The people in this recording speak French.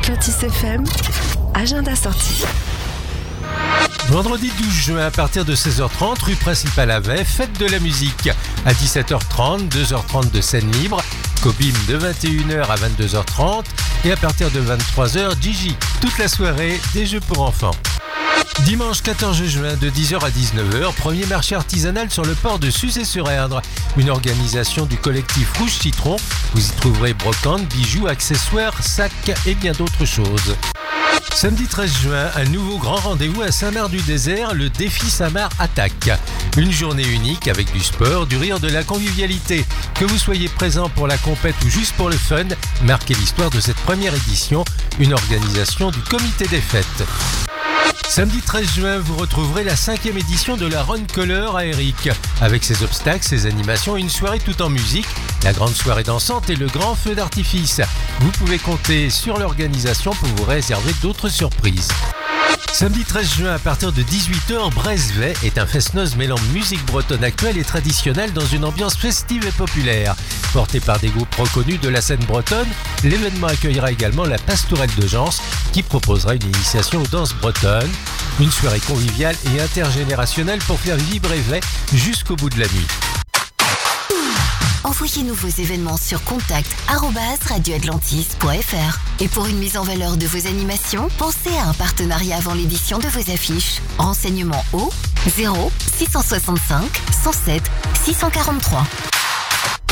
Atlantis FM, agenda sorti. Vendredi 12 juin à partir de 16h30, rue principale à Vey, fête de la musique. À 17h30, 2h30 de scène libre, Cobim de 21h à 22h30 et à partir de 23h, Gigi. Toute la soirée, des jeux pour enfants. Dimanche 14 juin de 10h à 19h, premier marché artisanal sur le port de Suzé-sur-Erdre. Une organisation du collectif Rouge Citron. Vous y trouverez brocantes, bijoux, accessoires, sacs et bien d'autres choses. Samedi 13 juin, un nouveau grand rendez-vous à Saint-Marc-du-Désert, le défi Saint-Marc Attaque. Une journée unique avec du sport, du rire, de la convivialité. Que vous soyez présent pour la compète ou juste pour le fun, marquez l'histoire de cette première édition, une organisation du comité des fêtes. Samedi 13 juin, vous retrouverez la 5e édition de la Run Color à Eric. Avec ses obstacles, ses animations et une soirée tout en musique, la grande soirée dansante et le grand feu d'artifice. Vous pouvez compter sur l'organisation pour vous réserver d'autres surprises. Samedi 13 juin à partir de 18h, Brest-Vey est un fest-noz mêlant musique bretonne actuelle et traditionnelle dans une ambiance festive et populaire. Porté par des groupes reconnus de la scène bretonne, l'événement accueillera également la Pastourelle de Gens qui proposera une initiation aux danses bretonnes, une soirée conviviale et intergénérationnelle pour faire vibrer Vey jusqu'au bout de la nuit. Envoyez-nous vos événements sur contact@radioatlantis.fr. Et pour une mise en valeur de vos animations, pensez à un partenariat avant l'édition de vos affiches. Renseignements au 0 665 107 643.